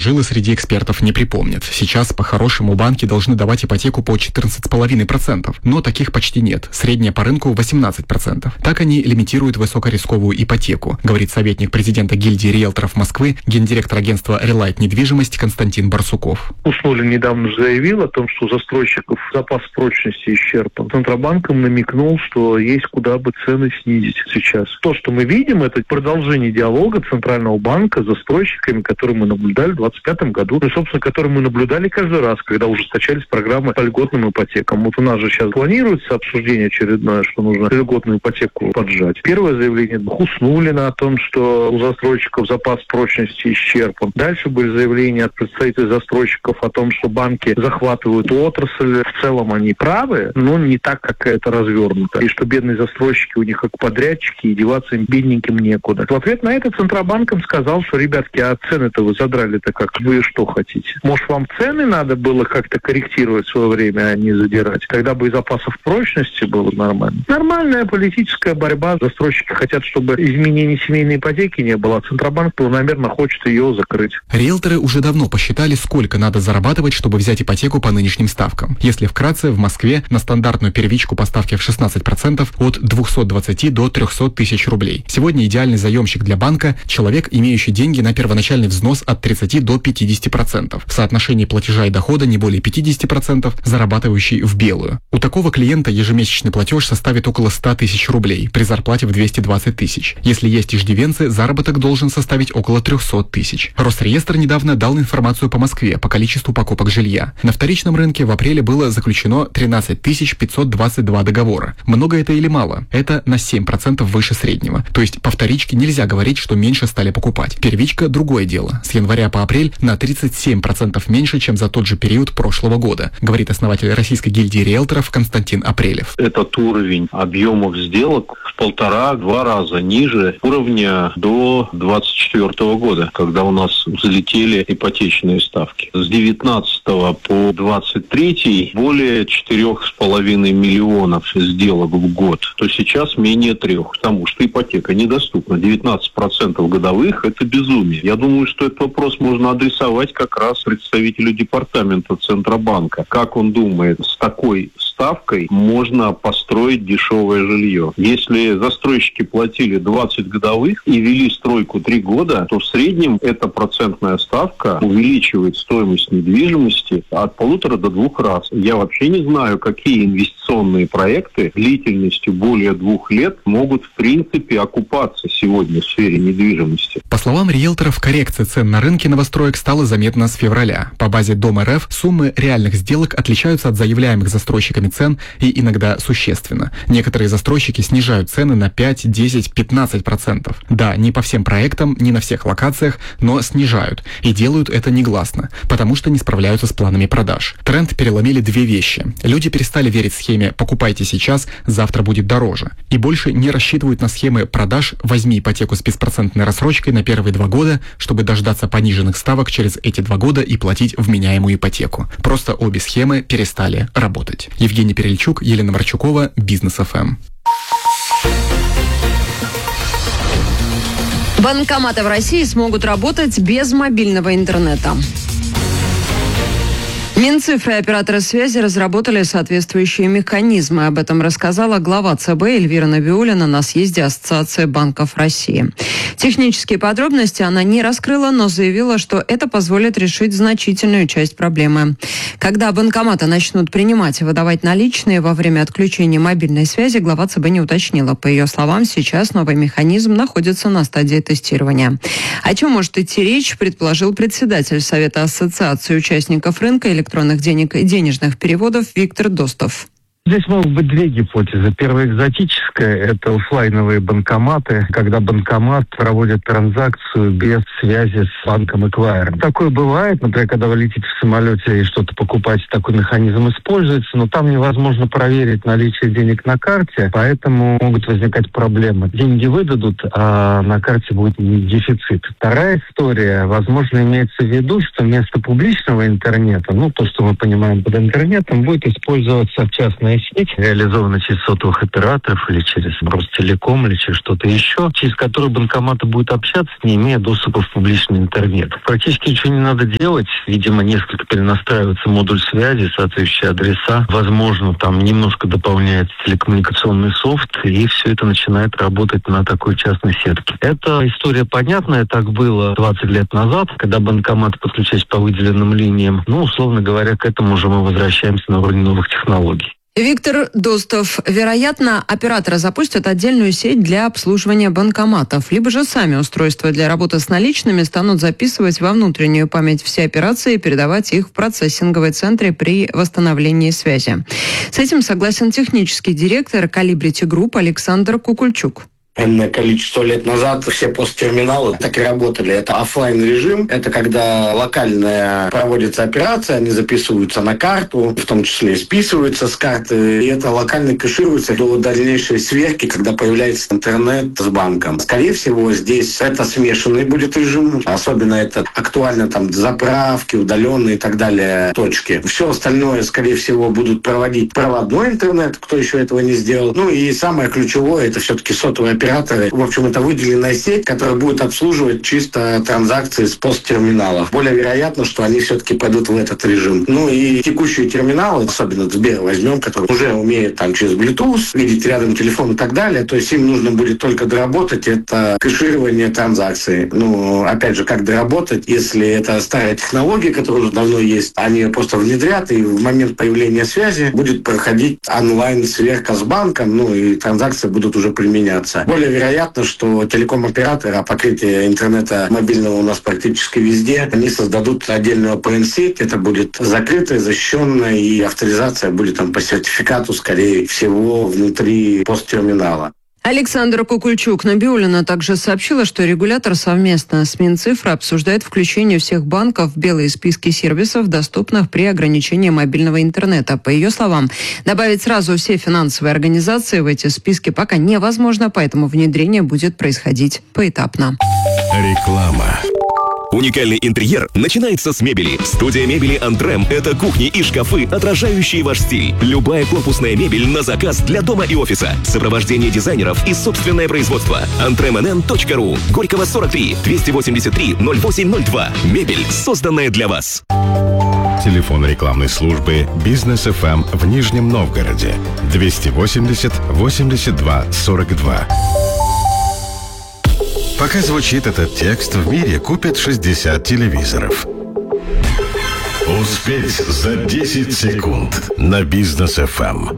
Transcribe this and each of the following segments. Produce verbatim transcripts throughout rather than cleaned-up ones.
старожилы среди экспертов не припомнят. Сейчас по-хорошему банки должны давать ипотеку по четырнадцать целых пять десятых процента, но таких почти нет. Средняя по рынку восемнадцать процентов. Так они лимитируют высокорисковую ипотеку, говорит советник президента гильдии риэлторов Москвы, гендиректор агентства «Релайт Недвижимость» Константин Барсуков. Усоли недавно заявил о том, что у застройщиков запас прочности исчерпан. Центробанком намекнул, что есть куда бы цены снизить сейчас. То, что мы видим, это продолжение диалога Центрального банка с застройщиками, которые мы наблюдали в двадцать пятом году, и, собственно, которые мы наблюдали каждый раз, когда ужесточались программы по льготным ипотекам. Вот у нас же сейчас планируется обсуждение очередное, что нужно льготную ипотеку поджать. Первое заявление Хуснуллина о том, что у застройщиков запас прочности исчерпан. Дальше были заявления от представителей застройщиков о том, что банки захватывают отрасль. В целом они правы, но не так, как это развернуто. И что бедные застройщики у них как подрядчики, и деваться им бедненьким некуда. В ответ на это Центробанком сказал, что, ребятки, а цены-то вы задрали-то как? Вы что хотите? Может, вам цены надо было как-то корректировать в свое время, а не задирать? Тогда бы и запасов прочности было нормально. Нормальная политическая борьба. Застройщики хотят, чтобы изменений семейной ипотеки не было, а Центробанк планомерно хочет ее закрыть. Риэлторы уже давно посчитали, сколько надо зарабатывать, чтобы взять ипотеку по нынешним ставкам. Если вкратце, в Москве на стандартную первичку по ставке в шестнадцать процентов от двухсот двадцати до трехсот тысяч рублей. Сегодня идеальный заемщик для банка – человек, имеющий деньги на первоначальный взнос от тридцати до пятидесяти процентов. В соотношении платежа и дохода не более пятидесяти процентов, зарабатывающий в белую. У такого клиента ежемесячный платеж составит около ста тысяч рублей при зарплате в двести двадцать тысяч. Если есть иждивенцы, заработок должен составить около трехсот тысяч. Росреестр недавно дал информацию по Москве по количеству покупок жилья. На вторичном рынке в апреле было заключено тринадцать тысяч пятьсот двадцать два договора. Много это или мало? Это на семь процентов выше среднего. То есть по вторичке нельзя говорить, что меньше стали покупать. Первичка – другое дело. С января по апрель на тридцать семь процентов меньше, чем за тот же период прошлого года, говорит основатель Российской гильдии риэлторов Константин Апрелев. Этот уровень объемов сделок в полтора-два раза ниже уровня до двадцать четвёртого года, когда у нас взлетели ипотечные ставки. С девятнадцатого по двадцать третий более четырех с половиной миллионов сделок в год, то сейчас менее трех, потому что ипотека недоступна. девятнадцать процентов годовых – это безумие. Я думаю, что этот вопрос можно адресовать как раз представителю департамента Центробанка. Как он думает, с такой ставкой можно построить дешевое жилье? Если застройщики платили двадцать годовых и вели стройку три года, то в среднем эта процентная ставка увеличивает стоимость недвижимости от полутора до двух раз. Я вообще не знаю, какие инвестиционные проекты длительностью более двух лет могут в принципе окупаться сегодня в сфере недвижимости. По словам риэлторов, коррекция цен на рынке новостроек стала заметна с февраля. По базе Дом.РФ суммы реальных сделок отличаются от заявляемых застройщиками цен и иногда существенно. Некоторые застройщики снижают цены на пять, десять, пятнадцать процентов. Да, не по всем проектам, не на всех локациях, но снижают. И делают это негласно, потому что не справляются с планами продаж. Тренд переломили две вещи. Люди перестали верить схеме «покупайте сейчас, завтра будет дороже». И больше не рассчитывают на схемы продаж «возьми ипотеку с беспроцентной рассрочкой на первые два года, чтобы дождаться пониженных ставок через эти два года и платить вменяемую ипотеку». Просто обе схемы перестали работать. Евгений Перельчук, Елена Марчукова, Бизнес эф эм. Банкоматы в России смогут работать без мобильного интернета. Минцифры и операторы связи разработали соответствующие механизмы. Об этом рассказала глава ЦБ Эльвира Набиуллина на съезде Ассоциации банков России. Технические подробности она не раскрыла, но заявила, что это позволит решить значительную часть проблемы. Когда банкоматы начнут принимать и выдавать наличные во время отключения мобильной связи, глава ЦБ не уточнила. По ее словам, сейчас новый механизм находится на стадии тестирования. О чем может идти речь, предположил председатель Совета Ассоциации участников рынка электронных денег и денежных переводов Виктор Достов. Здесь могут быть две гипотезы. Первая экзотическая – это офлайновые банкоматы, когда банкомат проводит транзакцию без связи с банком-эквайром. Такое бывает, например, когда вы летите в самолете и что-то покупаете, такой механизм используется, но там невозможно проверить наличие денег на карте, поэтому могут возникать проблемы. Деньги выдадут, а на карте будет дефицит. Вторая история, возможно, имеется в виду, что вместо публичного интернета, ну, то, что мы понимаем под интернетом, будет использоваться частная мобильная сеть, реализованная через сотовых операторов или через Ростелеком или через что-то еще, через которую банкоматы будут общаться, не имея доступа в публичный интернет. Практически ничего не надо делать. Видимо, несколько перенастраивается модуль связи, соответствующие адреса. Возможно, там немножко дополняется телекоммуникационный софт, и все это начинает работать на такой частной сетке. Эта история понятная. Так было двадцать лет назад, когда банкоматы подключались по выделенным линиям. Ну, условно говоря, к этому же мы возвращаемся на уровень новых технологий. Виктор Достов. Вероятно, операторы запустят отдельную сеть для обслуживания банкоматов, либо же сами устройства для работы с наличными станут записывать во внутреннюю память все операции и передавать их в процессинговые центры при восстановлении связи. С этим согласен технический директор Calibrity Group Александр Кукульчук. Энное количество лет назад все посттерминалы так и работали. Это офлайн режим. Это когда локальная проводится операция, они записываются на карту, в том числе списываются с карты. И это локально кэшируется до дальнейшей сверки, когда появляется интернет с банком. Скорее всего, здесь это смешанный будет режим. Особенно это актуально там заправки, удаленные и так далее точки. Все остальное, скорее всего, будут проводить проводной интернет, кто еще этого не сделал. Ну и самое ключевое, это все-таки сотовые операторы. В общем, это выделенная сеть, которая будет обслуживать чисто транзакции с посттерминалов. Более вероятно, что они все-таки пойдут в этот режим. Ну и текущие терминалы, особенно Сбер возьмем, который уже умеет там через Bluetooth видеть рядом телефон и так далее, то есть им нужно будет только доработать это кэширование транзакций. Ну, опять же, как доработать, если это старая технология, которая уже давно есть, они ее просто внедрят, и в момент появления связи будет проходить онлайн-сверка с банком, ну и транзакции будут уже применяться. Более вероятно, что телеком-операторы, а покрытие интернета мобильного у нас практически везде, они создадут отдельную о пэ эн-сеть, это будет закрытая, защищенная, и авторизация будет там по сертификату, скорее всего, внутри посттерминала. Александр Кукульчук. Набиуллина также сообщила, что регулятор совместно с Минцифрой обсуждает включение всех банков в белые списки сервисов, доступных при ограничении мобильного интернета. По ее словам, добавить сразу все финансовые организации в эти списки пока невозможно, поэтому внедрение будет происходить поэтапно. Реклама. Уникальный интерьер начинается с мебели. Студия мебели «Антрем» — это кухни и шкафы, отражающие ваш стиль. Любая корпусная мебель на заказ для дома и офиса. Сопровождение дизайнеров и собственное производство. антрем эн эн точка ру. Горького сорок три, двести восемьдесят три, ноль восемь ноль два. Мебель, созданная для вас. Телефон рекламной службы «Бизнес эф эм» в Нижнем Новгороде. двести восемьдесят восемьдесят два сорок два. Пока звучит этот текст, в мире купят шестьдесят телевизоров. Успеть за десять секунд на Бизнес эф эм.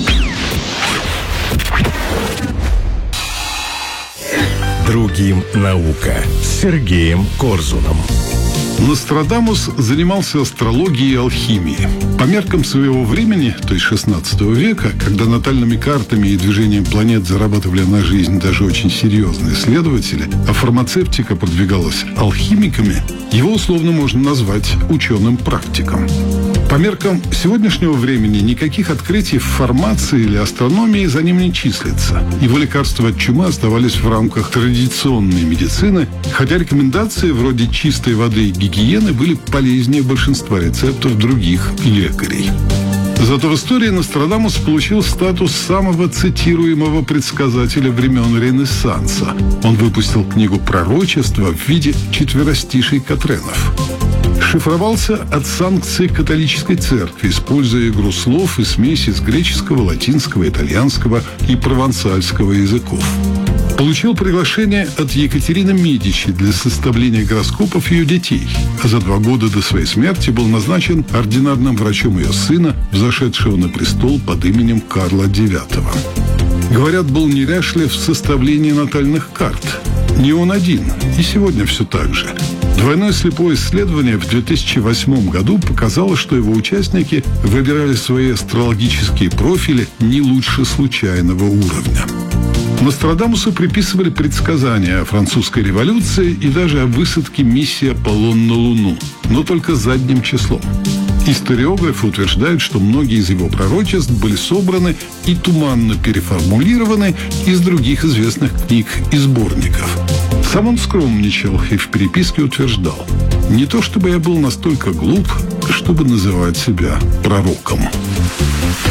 Другим наука с Сергеем Корзуном. Нострадамус занимался астрологией и алхимией. По меркам своего времени, то есть шестнадцатого века, когда натальными картами и движением планет зарабатывали на жизнь даже очень серьезные исследователи, а фармацевтика продвигалась алхимиками, его условно можно назвать ученым-практиком. По меркам сегодняшнего времени никаких открытий в фармации или астрономии за ним не числится. Его лекарства от чумы оставались в рамках традиционной медицины, хотя рекомендации вроде чистой воды и гигиены были полезнее большинства рецептов других лекарей. Зато в истории Нострадамус получил статус самого цитируемого предсказателя времен Ренессанса. Он выпустил книгу пророчества в виде четверостишей Катренов. Шифровался от санкций католической церкви, используя игру слов и смесь из греческого, латинского, итальянского и провансальского языков. Получил приглашение от Екатерины Медичи для составления гороскопов ее детей, а за два года до своей смерти был назначен ординарным врачом ее сына, взошедшего на престол под именем Карла девятого. Говорят, был неряшлив в составлении натальных карт. Не он один, и сегодня все так же. Двойное слепое исследование в две тысячи восьмом году показало, что его участники выбирали свои астрологические профили не лучше случайного уровня. Нострадамусу приписывали предсказания о французской революции и даже о высадке миссии «Аполлон» на Луну, но только задним числом. Историографы утверждают, что многие из его пророчеств были собраны и туманно переформулированы из других известных книг и сборников. Сам он скромничал и в переписке утверждал: «Не то чтобы я был настолько глуп, чтобы называть себя пророком».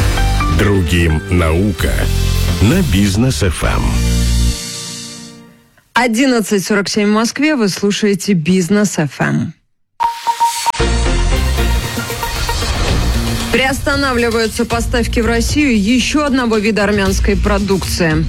Другим наука на Бизнес эф эм. одиннадцать сорок семь в Москве. Вы слушаете Бизнес эф эм. Приостанавливаются поставки в Россию еще одного вида армянской продукции.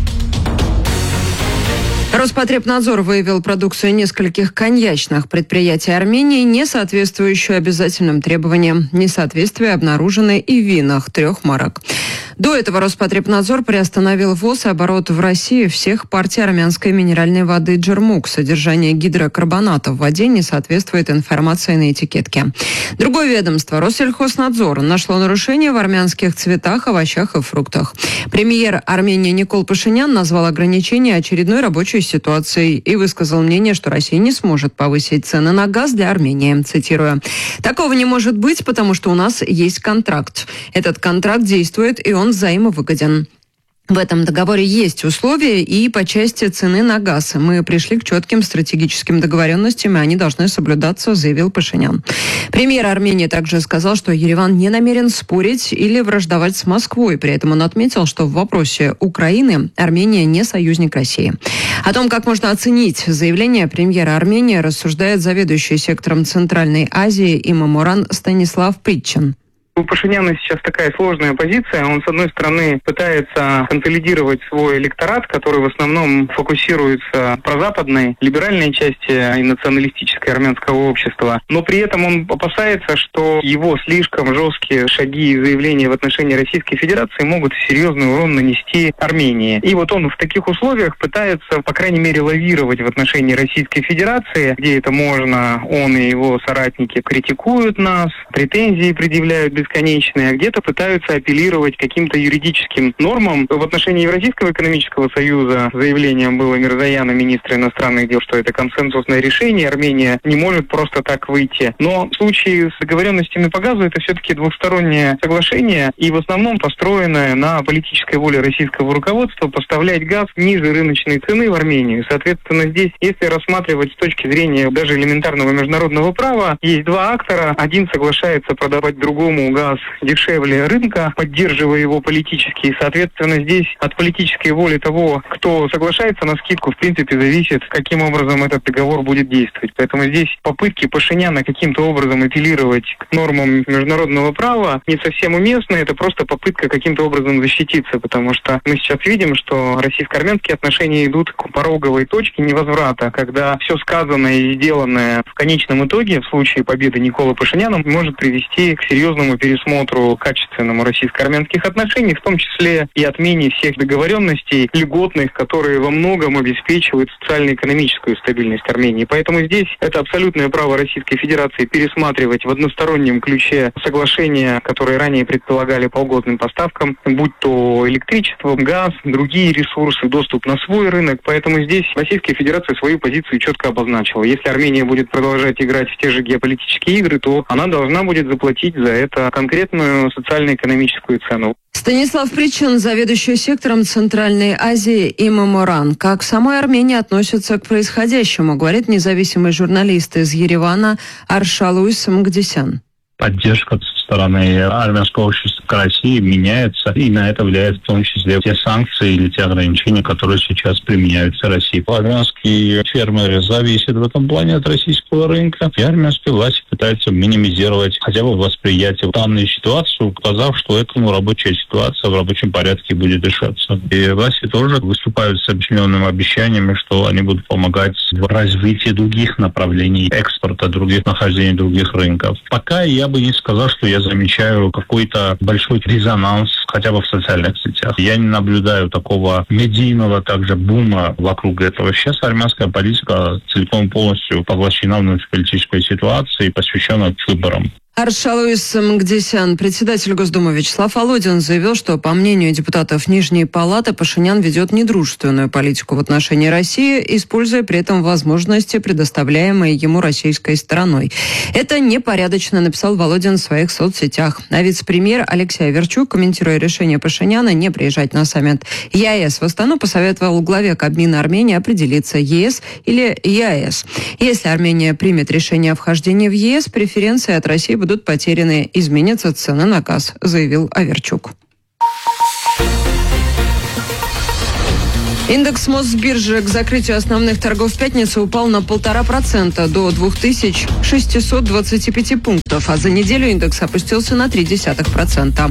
Роспотребнадзор выявил продукцию нескольких коньячных предприятий Армении, не соответствующую обязательным требованиям. Несоответствия обнаружены и в винах трех марок. До этого Роспотребнадзор приостановил ввоз и оборот в России всех партий армянской минеральной воды «Джермук». Содержание гидрокарбоната в воде не соответствует информации на этикетке. Другое ведомство, Россельхознадзор, нашло нарушения в армянских цветах, овощах и фруктах. Премьер Армении Никол Пашинян назвал ограничения очередной рабочей ситуацией и высказал мнение, что Россия не сможет повысить цены на газ для Армении. Цитирую: «Такого не может быть, потому что у нас есть контракт. Этот контракт действует, и он взаимовыгоден. В этом договоре есть условия и по части цены на газ. Мы пришли к четким стратегическим договоренностям, и они должны соблюдаться», заявил Пашинян. Премьер Армении также сказал, что Ереван не намерен спорить или враждовать с Москвой. При этом он отметил, что в вопросе Украины Армения не союзник России. О том, как можно оценить заявление премьера Армении, рассуждает заведующий сектором Центральной Азии Имаморан Станислав Притчин. У Пашиняна сейчас такая сложная позиция. Он, с одной стороны, пытается консолидировать свой электорат, который в основном фокусируется в прозападной, либеральной части и националистической армянского общества. Но при этом он опасается, что его слишком жесткие шаги и заявления в отношении Российской Федерации могут серьезный урон нанести Армении. И вот он в таких условиях пытается, по крайней мере, лавировать в отношении Российской Федерации, где это можно. Он и его соратники критикуют нас, претензии предъявляют бесконечные, а где-то пытаются апеллировать к каким-то юридическим нормам. В отношении Евразийского экономического союза заявлением было Мирзояна, министра иностранных дел, что это консенсусное решение, Армения не может просто так выйти. Но в случае с договоренностями по газу это все-таки двухстороннее соглашение и в основном построенное на политической воле российского руководства поставлять газ ниже рыночной цены в Армению. Соответственно, здесь, если рассматривать с точки зрения даже элементарного международного права, есть два актора. Один соглашается продавать другому газ дешевле рынка, поддерживая его политически. И, соответственно, здесь от политической воли того, кто соглашается на скидку, в принципе, зависит, каким образом этот договор будет действовать. Поэтому здесь попытки Пашиняна каким-то образом апеллировать к нормам международного права не совсем уместны. Это просто попытка каким-то образом защититься, потому что мы сейчас видим, что российско-армянские отношения идут к пороговой точке невозврата, когда все сказанное и сделанное в конечном итоге, в случае победы Никола Пашиняна, может привести к серьезному пересмотру качественному российско-армянских отношений, в том числе и отмене всех договоренностей льготных, которые во многом обеспечивают социально-экономическую стабильность Армении. Поэтому здесь это абсолютное право Российской Федерации пересматривать в одностороннем ключе соглашения, которые ранее предполагали по льготным поставкам, будь то электричество, газ, другие ресурсы, доступ на свой рынок. Поэтому здесь Российская Федерация свою позицию четко обозначила. Если Армения будет продолжать играть в те же геополитические игры, то она должна будет заплатить за это конкретную социально-экономическую цену. Станислав Притчин, заведующий сектором Центральной Азии Имаморан. Как в самой Армении относятся к происходящему, говорит независимый журналист из Еревана Аршалуис Мгдисян. Поддержка со стороны армянского общества к России меняется, и на это влияет в том числе те санкции или те ограничения, которые сейчас применяются Россией. Армянские фермеры зависят в этом плане от российского рынка, и армянские власти пытаются минимизировать хотя бы восприятие данной ситуации, указав, что этому рабочая ситуация в рабочем порядке будет решаться. И власти тоже выступают с определенными обещаниями, что они будут помогать в развитии других направлений экспорта, других нахождений других рынков. Пока я бы не сказал, что я замечаю какой-то большой резонанс хотя бы в социальных сетях. Я не наблюдаю такого медийного также бума вокруг этого. Сейчас армянская политика целиком полностью поглощена внутриполитической ситуацией, посвященной выборам. Аршалуис Мгдисян, председатель Госдумы Вячеслав Володин, заявил, что, по мнению депутатов Нижней Палаты, Пашинян ведет недружественную политику в отношении России, используя при этом возможности, предоставляемые ему российской стороной. Это непорядочно, написал Володин в своих соцсетях. А вице-премьер Алексей Аверчук, комментируя решение Пашиняна не приезжать на саммит ЕАЭС в Астану, посоветовал главе Кабмина Армении определиться, ЕС или ЕАЭС. Если Армения примет решение о вхождении в ЕС, преференции от России будут потеряны, изменятся цены на газ, заявил Аверчук. Индекс Мосбиржи к закрытию основных торгов в пятницу упал на полтора процента до две тысячи шестьсот двадцать пять пунктов, а за неделю индекс опустился на ноль целых три десятых процента.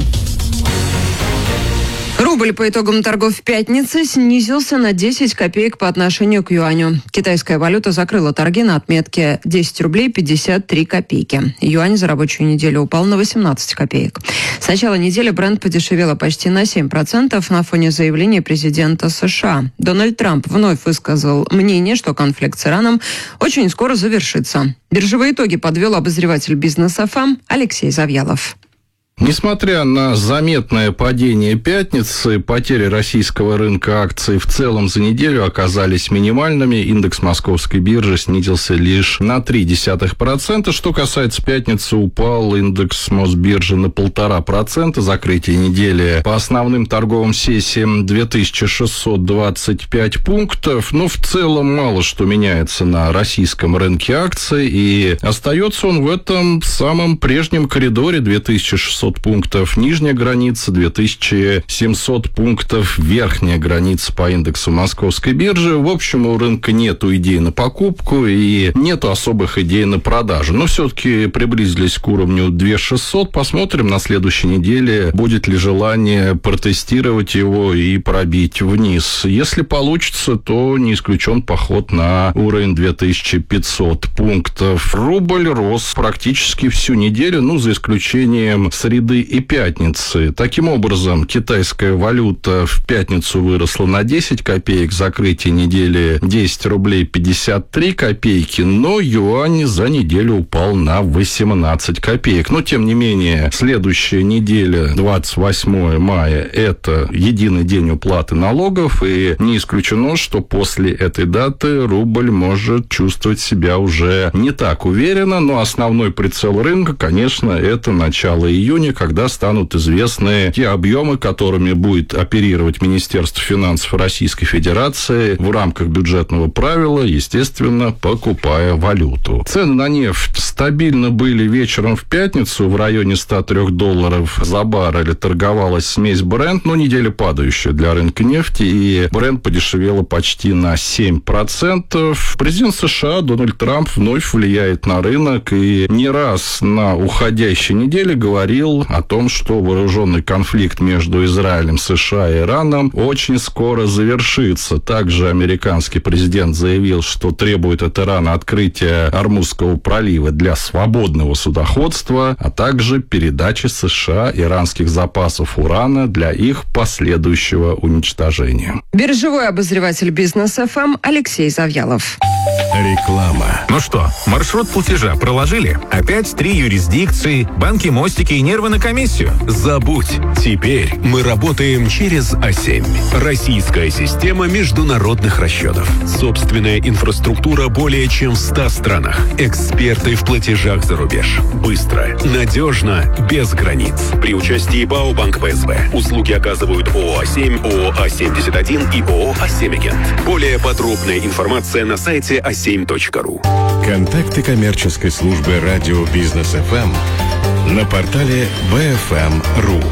Рубль по итогам торгов в пятницу снизился на десять копеек по отношению к юаню. Китайская валюта закрыла торги на отметке десять рублей пятьдесят три копейки. Юань за рабочую неделю упал на восемнадцать копеек. С начала недели бренд подешевела почти на семь процентов на фоне заявления президента США. Дональд Трамп вновь высказал мнение, что конфликт с Ираном очень скоро завершится. Биржевые итоги подвел обозреватель Бизнес эф эм Алексей Завьялов. Несмотря на заметное падение пятницы, потери российского рынка акций в целом за неделю оказались минимальными. Индекс московской биржи снизился лишь на ноль целых три десятых процента. Что касается пятницы, упал индекс Мосбиржи на полтора процента. Закрытие недели по основным торговым сессиям две тысячи шестьсот двадцать пять пунктов. Но в целом мало что меняется на российском рынке акций. И остается он в этом самом прежнем коридоре две тысячи шестьсот пунктов, нижняя граница две тысячи семьсот пунктов, верхняя граница по индексу московской биржи. В общем, у рынка нету идей на покупку и нету особых идей на продажу. Но все-таки приблизились к уровню две тысячи шестьсот. Посмотрим на следующей неделе, будет ли желание протестировать его и пробить вниз. Если получится, то не исключен поход на уровень две тысячи пятьсот пунктов. Рубль рос практически всю неделю, ну, за исключением среды и пятницы. Таким образом, китайская валюта в пятницу выросла на десять копеек, закрытие недели десять рублей пятьдесят три копейки, но юань за неделю упал на восемнадцать копеек. Но, тем не менее, следующая неделя, двадцать восьмое мая, это единый день уплаты налогов, и не исключено, что после этой даты рубль может чувствовать себя уже не так уверенно, но основной прицел рынка, конечно, это начало июня, когда станут известны те объемы, которыми будет оперировать Министерство финансов Российской Федерации в рамках бюджетного правила, естественно, покупая валюту. Цены на нефть стабильно были вечером в пятницу в районе ста трёх долларов за баррель. Торговалась смесь Brent, но неделя падающая для рынка нефти, и Brent подешевела почти на семь процентов. Президент США Дональд Трамп вновь влияет на рынок и не раз на уходящей неделе говорил о том, что вооруженный конфликт между Израилем, США и Ираном очень скоро завершится. Также американский президент заявил, что требует от Ирана открытия Ормузского пролива для свободного судоходства, а также передачи США иранских запасов урана для их последующего уничтожения. Биржевой обозреватель Бизнес эф эм Алексей Завьялов. Реклама. Ну что, маршрут платежа проложили? Опять три юрисдикции, банки, мостики и нервы на комиссию? Забудь. Теперь мы работаем через А семь. Российская система международных расчетов. Собственная инфраструктура более чем в ста странах. Эксперты в платежах за рубеж. Быстро, надежно, без границ. При участии БАО «Банк Пэ Эс Бэ». Услуги оказывают ООО «А семь», ООО «А семьдесят один» и ООО «А семь Агент». Более подробная информация на сайте а семь точка ру. Контакты коммерческой службы радио Бизнес эф эм на портале бэ эф эм точка ру.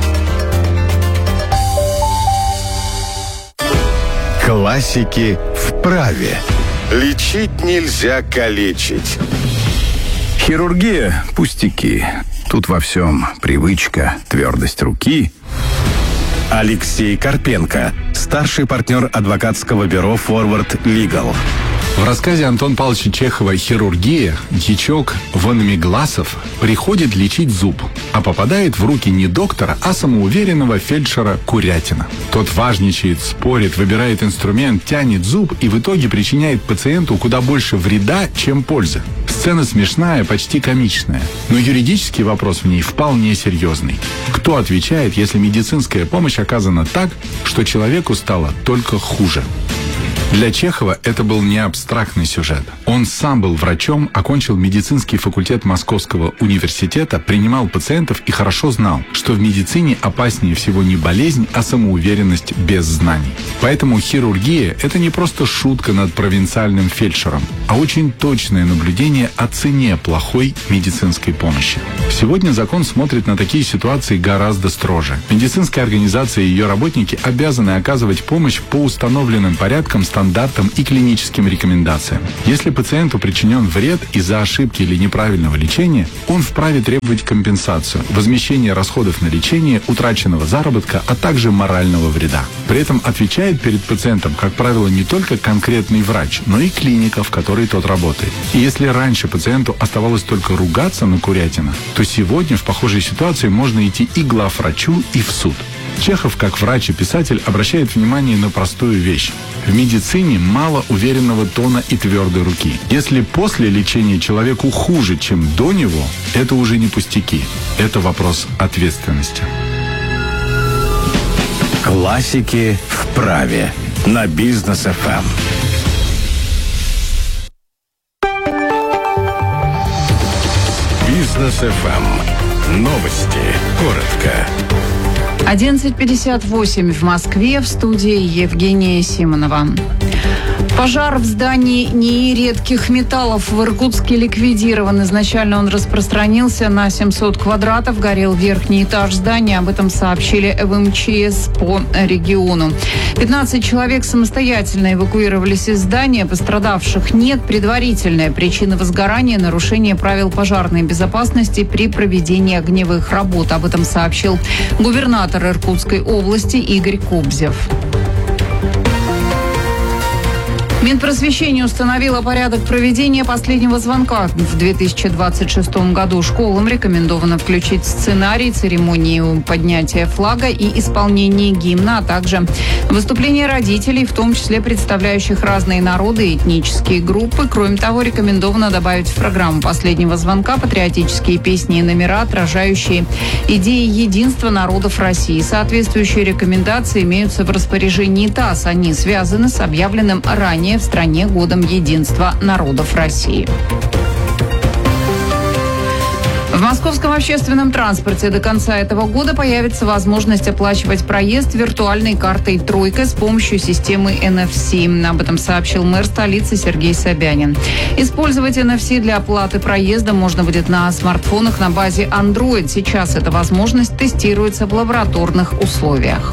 Классики в праве. Лечить нельзя калечить. Хирургия – пустяки. Тут во всем привычка, твердость руки. Алексей Карпенко, старший партнер адвокатского бюро «Форвард Лигал». В рассказе Антона Павловича Чехова «Хирургия» дьячок Ванамигласов приходит лечить зуб, а попадает в руки не доктора, а самоуверенного фельдшера Курятина. Тот важничает, спорит, выбирает инструмент, тянет зуб и в итоге причиняет пациенту куда больше вреда, чем пользы. Сцена смешная, почти комичная, но юридический вопрос в ней вполне серьезный. Кто отвечает, если медицинская помощь оказана так, что человеку стало только хуже? Для Чехова это был не абстрактный сюжет. Он сам был врачом, окончил медицинский факультет Московского университета, принимал пациентов и хорошо знал, что в медицине опаснее всего не болезнь, а самоуверенность без знаний. Поэтому хирургия – это не просто шутка над провинциальным фельдшером, а очень точное наблюдение о цене плохой медицинской помощи. Сегодня закон смотрит на такие ситуации гораздо строже. Медицинская организация и ее работники обязаны оказывать помощь по установленным порядкам, стандартам и клиническим рекомендациям. Если пациенту причинен вред из-за ошибки или неправильного лечения, он вправе требовать компенсацию, возмещение расходов на лечение, утраченного заработка, а также морального вреда. При этом отвечает перед пациентом, как правило, не только конкретный врач, но и клиника, в которой тот работает. И если раньше пациенту оставалось только ругаться на курятина, то сегодня в похожей ситуации можно идти и к главврачу, и в суд. Чехов, как врач и писатель, обращает внимание на простую вещь. В медицине мало уверенного тона и твердой руки. Если после лечения человеку хуже, чем до него, это уже не пустяки. Это вопрос ответственности. Классики в праве на Бизнес эф эм. Бизнес эф эм. Новости. Коротко. одиннадцать пятьдесят восемь в Москве, в студии Евгения Симонова. Пожар в здании НИИ редких металлов в Иркутске ликвидирован. Изначально он распространился на семьсот квадратов. Горел верхний этаж здания. Об этом сообщили в эм че эс по региону. пятнадцать человек самостоятельно эвакуировались из здания. Пострадавших нет. Предварительная причина возгорания – нарушение правил пожарной безопасности при проведении огневых работ. Об этом сообщил губернатор Иркутской области Игорь Кобзев. Минпросвещение установило порядок проведения последнего звонка в две тысячи двадцать шестом году. Школам рекомендовано включить сценарий, церемонии поднятия флага и исполнение гимна, а также выступления родителей, в том числе представляющих разные народы и этнические группы. Кроме того, рекомендовано добавить в программу последнего звонка патриотические песни и номера, отражающие идеи единства народов России. Соответствующие рекомендации имеются в распоряжении ТАСС. Они связаны с объявленным ранее в стране годом единства народов России. В московском общественном транспорте до конца этого года появится возможность оплачивать проезд виртуальной картой «Тройка» с помощью системы эн эф си. Об этом сообщил мэр столицы Сергей Собянин. Использовать эн эф си для оплаты проезда можно будет на смартфонах на базе Android. Сейчас эта возможность тестируется в лабораторных условиях.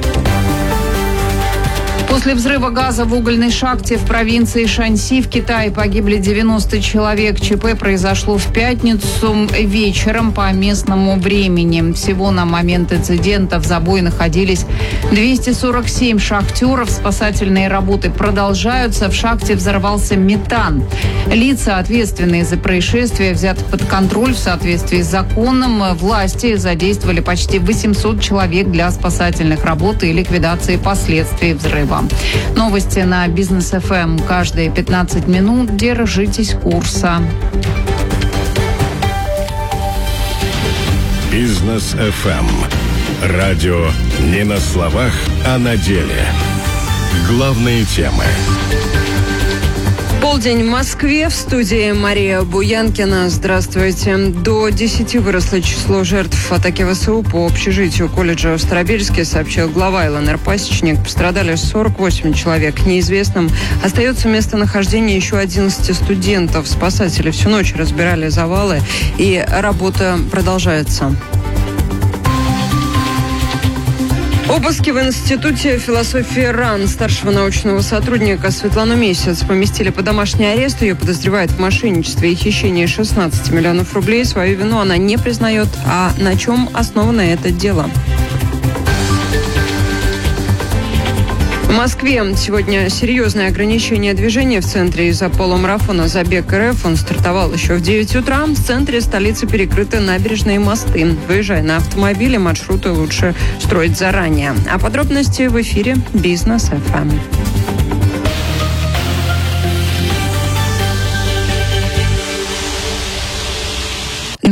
После взрыва газа в угольной шахте в провинции Шаньси в Китае погибли девяносто человек. ЧП произошло в пятницу вечером по местному времени. Всего на момент инцидента в забое находились двести сорок семь шахтеров. Спасательные работы продолжаются. В шахте взорвался метан. Лица, ответственные за происшествие, взяты под контроль в соответствии с законом. Власти задействовали почти восемьсот человек для спасательных работ и ликвидации последствий взрыва. Новости на Бизнес эф эм каждые пятнадцать минут. Держитесь курса. Бизнес эф эм. Радио не на словах, а на деле. Главные темы. Полдень в Москве. В студии Мария Буянкина. Здравствуйте. До десяти выросло число жертв атаки вэ эс у по общежитию колледжа в Старобельске, сообщил глава эл эн эр Пасечник. Пострадали сорок восемь человек. Неизвестным остается местонахождение еще одиннадцати студентов. Спасатели всю ночь разбирали завалы, и работа продолжается. Обыски в Институте философии РАН. Старшего научного сотрудника Светлану Месяц поместили под домашний арест. Ее подозревают в мошенничестве и хищении шестнадцати миллионов рублей. Свою вину она не признает. А на чем основано это дело? В Москве сегодня серьезное ограничение движения в центре из-за полумарафона «Забег эр эф». Он стартовал еще в девять утра. В центре столицы перекрыты набережные мосты. Выезжая на автомобиле, маршруты лучше строить заранее. А подробности в эфире «Бизнес эф эм».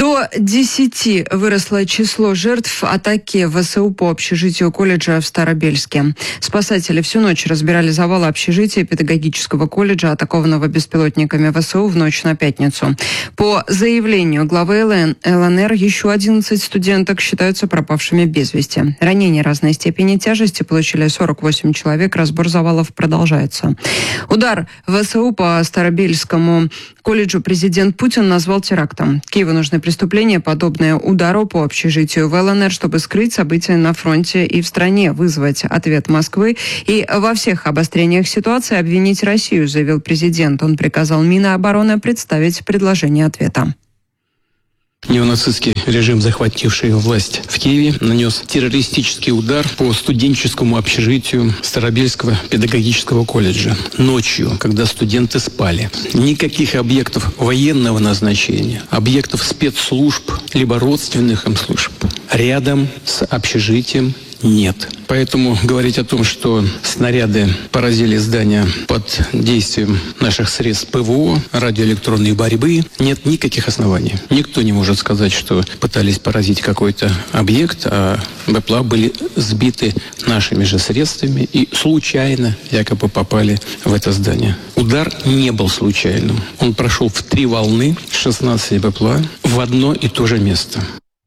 До десяти выросло число жертв атаки ВСУ по общежитию колледжа в Старобельске. Спасатели всю ночь разбирали завалы общежития педагогического колледжа, атакованного беспилотниками ВСУ в ночь на пятницу. По заявлению главы ЛНР, еще одиннадцать студенток считаются пропавшими без вести. Ранения разной степени тяжести получили сорок восемь человек. Разбор завалов продолжается. Удар ВСУ по Старобельскому колледжу президент Путин назвал терактом. Киеву нужны преступления, подобные удару по общежитию в ЛНР, чтобы скрыть события на фронте и в стране, вызвать ответ Москвы и во всех обострениях ситуации обвинить Россию, заявил президент. Он приказал Минобороны представить предложение ответа. Неонацистский режим, захвативший власть в Киеве, нанес террористический удар по студенческому общежитию Старобельского педагогического колледжа ночью, когда студенты спали. Никаких объектов военного назначения, объектов спецслужб, либо родственных им служб рядом с общежитием нет. Поэтому говорить о том, что снаряды поразили здание под действием наших средств ПВО, радиоэлектронной борьбы, нет никаких оснований. Никто не может сказать, что пытались поразить какой-то объект, а БПЛА были сбиты нашими же средствами и случайно якобы попали в это здание. Удар не был случайным. Он прошел в три волны, шестнадцать БПЛА, в одно и то же место.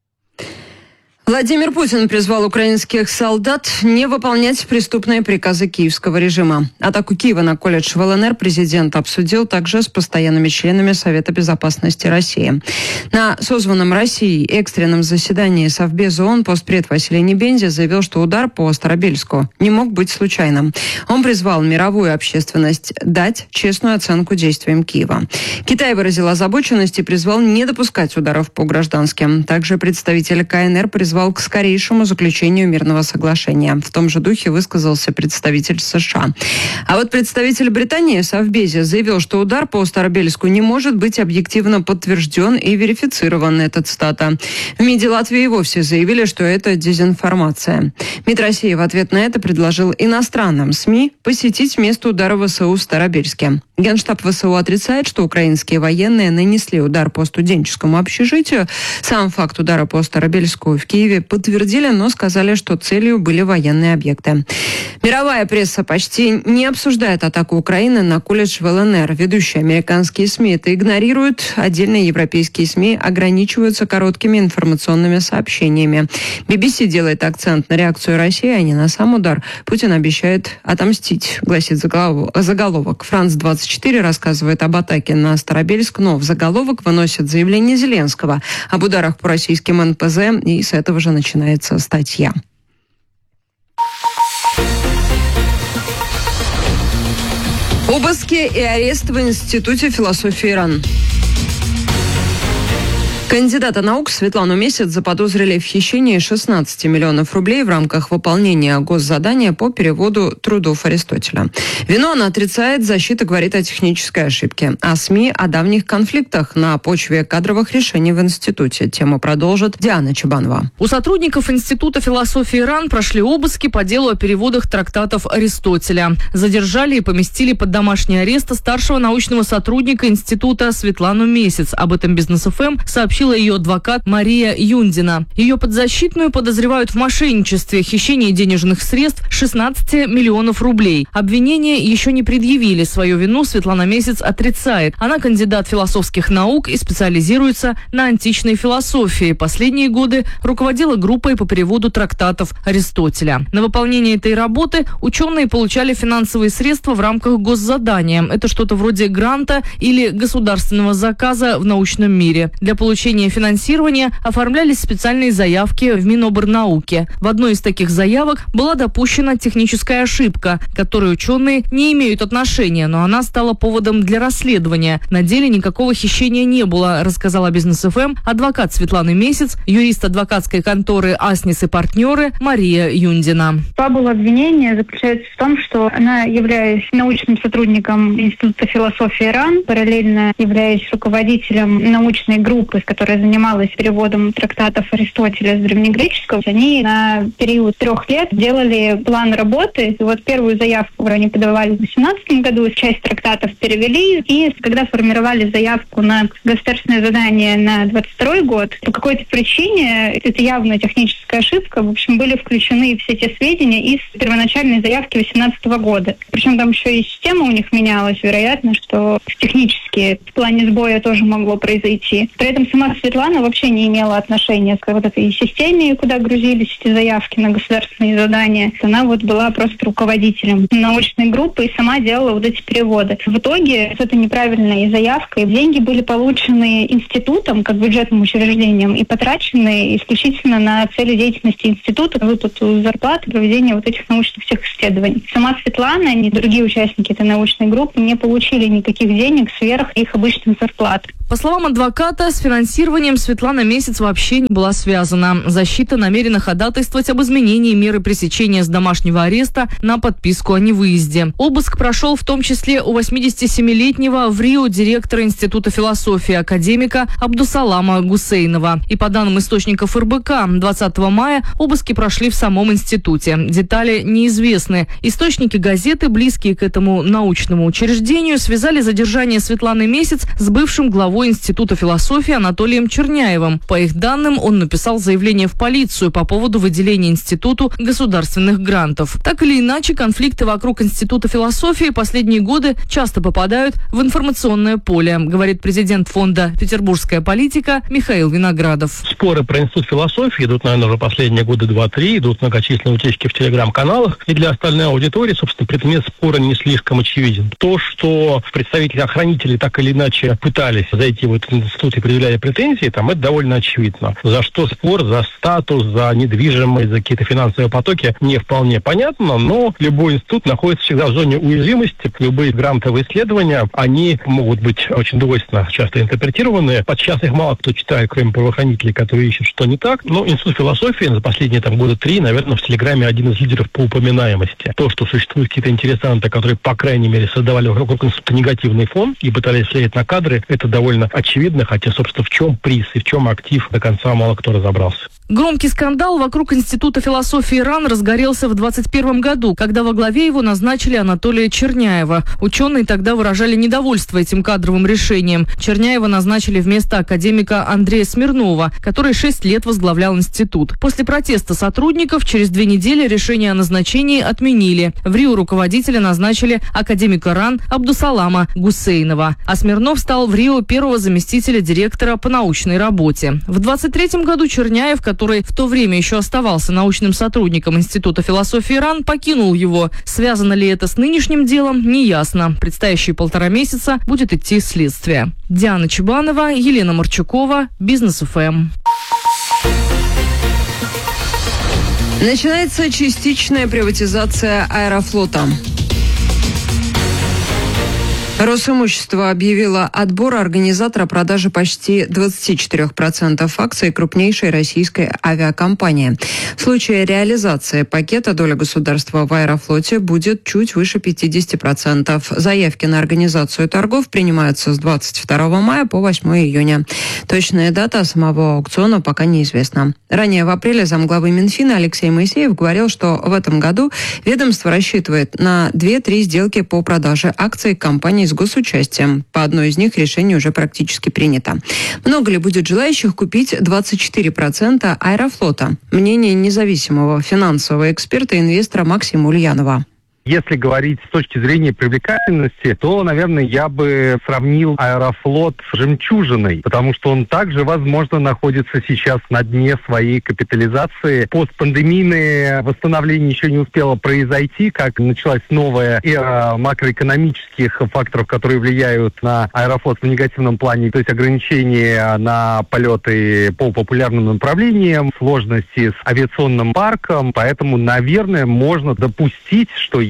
Владимир Путин призвал украинских солдат не выполнять преступные приказы киевского режима. Атаку Киева на колледж в ЛНР президент обсудил также с постоянными членами Совета безопасности России. На созванном Россией экстренном заседании Совбеза ООН постпред Василий Небензи заявил, что удар по Старобельску не мог быть случайным. Он призвал мировую общественность дать честную оценку действиям Киева. Китай выразил озабоченность и призвал не допускать ударов по гражданским. Также представитель КНР призвал к скорейшему заключению мирного соглашения. В том же духе высказался представитель США. А вот представитель Британии в Совбезе заявил, что удар по Старобельску не может быть объективно подтвержден и верифицирован. Это цитата. В МИДе Латвии и вовсе заявили, что это дезинформация. МИД России в ответ на это предложил иностранным СМИ посетить место удара ВСУ в Старобельске. Генштаб ВСУ отрицает, что украинские военные нанесли удар по студенческому общежитию. Сам факт удара по Старобельску в Киеве подтвердили, но сказали, что целью были военные объекты. Мировая пресса почти не обсуждает атаку Украины на колледж в ЛНР. Ведущие американские СМИ это игнорируют. Отдельные европейские СМИ ограничиваются короткими информационными сообщениями. би би си делает акцент на реакцию России, а не на сам удар. Путин обещает отомстить, гласит заголовок. Франц двадцать четыре рассказывает об атаке на Старобельск, но в заголовок выносит заявление Зеленского об ударах по российским эн пэ зэ, и с этого же начинается статья. Обыски и арест в Институте философии РАН. Кандидата наук Светлану Месяц заподозрили в хищении шестнадцати миллионов рублей в рамках выполнения госзадания по переводу трудов Аристотеля. Вину она отрицает, защита говорит о технической ошибке. А СМИ о давних конфликтах на почве кадровых решений в институте. Тему продолжит Диана Чебанова. У сотрудников Института философии РАН прошли обыски по делу о переводах трактатов Аристотеля. Задержали и поместили под домашний арест старшего научного сотрудника института Светлану Месяц. Об этом Бизнес-ФМ сообщил ее адвокат Мария Юндина. Ее подзащитную подозревают в мошенничестве, хищении денежных средств шестнадцати миллионов рублей. Обвинения еще не предъявили. Свою вину Светлана Месяц отрицает. Она кандидат философских наук и специализируется на античной философии. Последние годы руководила группой по переводу трактатов Аристотеля. На выполнение этой работы ученые получали финансовые средства в рамках госзадания. Это что-то вроде гранта или государственного заказа в научном мире. Для получения финансирования оформлялись специальные заявки в Минобрнауке. В одной из таких заявок была допущена техническая ошибка, к которой ученые не имеют отношения, но она стала поводом для расследования. На деле никакого хищения не было, рассказала Бизнес-ФМ адвокат Светланы Месяц, юрист адвокатской конторы «Аснис и партнеры» Мария Юндина. Фабула обвинения заключается в том, что она, являясь научным сотрудником Института философии РАН, параллельно являясь руководителем научной группы, с которой которая занималась переводом трактатов Аристотеля с древнегреческого, они на период трех лет делали план работы. И вот первую заявку они подавали в две тысячи восемнадцатом году, часть трактатов перевели, и когда формировали заявку на государственное задание на двадцать второй год, по какой-то причине, это явно техническая ошибка, в общем, были включены все те сведения из первоначальной заявки две тысячи восемнадцатого года. Причем там еще и система у них менялась, вероятно, что технически в плане сбоя тоже могло произойти. При этом сама Светлана вообще не имела отношения к вот этой системе, куда грузились эти заявки на государственные задания. Она вот была просто руководителем научной группы и сама делала вот эти переводы. В итоге это неправильная заявка, и деньги были получены институтом, как бюджетным учреждением, и потрачены исключительно на цели деятельности института, выплату зарплаты, проведение вот этих научных всех исследований. Сама Светлана и другие участники этой научной группы не получили никаких денег сверх их обычных зарплат. По словам адвоката, с финансированием Светлана Месяц вообще не была связана. Защита намерена ходатайствовать об изменении меры пресечения с домашнего ареста на подписку о невыезде. Обыск прошел в том числе у восьмидесятисемилетнего в Рио директора Института философии академика Абдусалама Гусейнова. И по данным источников эр бэ ка, двадцатого мая обыски прошли в самом институте. Детали неизвестны. Источники газеты, близкие к этому научному учреждению, связали задержание Светланы Месяц с бывшим главой Института философии Анатолием Черняевым. По их данным, он написал заявление в полицию по поводу выделения институту государственных грантов. Так или иначе, конфликты вокруг Института философии последние годы часто попадают в информационное поле, говорит президент фонда «Петербургская политика» Михаил Виноградов. Споры про Институт философии идут, наверное, уже последние годы два-три, идут многочисленные утечки в телеграм-каналах, и для остальной аудитории, собственно, предмет спора не слишком очевиден. То, что представители охранителей так или иначе пытались зайти в этот институт и предъявляли претензии, там это довольно очевидно. За что спор, за статус, за недвижимость, за какие-то финансовые потоки не вполне понятно, но любой институт находится всегда в зоне уязвимости. Любые грантовые исследования, они могут быть очень двойственно часто интерпретированы. Подчас их мало кто читает, кроме правоохранителей, которые ищут, что не так. Но Институт философии за последние там года три, наверное, в Телеграме один из лидеров по упоминаемости. То, что существуют какие-то интересанты, которые, по крайней мере, создавали вокруг института негативный фон и пытались влиять на кадры, это довольно очевидно, хотя, собственно, в чем приз и в чем актив, до конца мало кто разобрался. Громкий скандал вокруг Института философии РАН разгорелся в двадцать первом году, когда во главе его назначили Анатолия Черняева. Ученые тогда выражали недовольство этим кадровым решением. Черняева назначили вместо академика Андрея Смирнова, который шесть лет возглавлял институт. После протеста сотрудников через две недели решение о назначении отменили. В Рио руководителя назначили академика РАН Абдусалама Гусейнова, а Смирнов стал в Рио первого заместителя директора по научной работе. В двадцать третьем году Черняев, который в то время еще оставался научным сотрудником Института философии РАН, покинул его. Связано ли это с нынешним делом, неясно. Предстоящие полтора месяца будет идти следствие. Диана Чебанова, Елена Марчукова, Бизнес эф эм. Начинается частичная приватизация Аэрофлота. Росимущество объявило отбор организатора продажи почти двадцать четыре процента акций крупнейшей российской авиакомпании. В случае реализации пакета доля государства в Аэрофлоте будет чуть выше пятьдесят процентов. Заявки на организацию торгов принимаются с двадцать второго мая по восьмое июня. Точная дата самого аукциона пока неизвестна. Ранее в апреле замглавы Минфина Алексей Моисеев говорил, что в этом году ведомство рассчитывает на две-три сделки по продаже акций компании с госучастием. По одной из них решение уже практически принято. Много ли будет желающих купить двадцать четыре процента Аэрофлота? Мнение независимого финансового эксперта и инвестора Максима Ульянова. Если говорить с точки зрения привлекательности, то, наверное, я бы сравнил Аэрофлот с жемчужиной, потому что он также, возможно, находится сейчас на дне своей капитализации. Постпандемийное восстановление еще не успело произойти, как началась новая эра макроэкономических факторов, которые влияют на Аэрофлот в негативном плане, то есть ограничения на полеты по популярным направлениям, сложности с авиационным парком, поэтому, наверное, можно допустить, что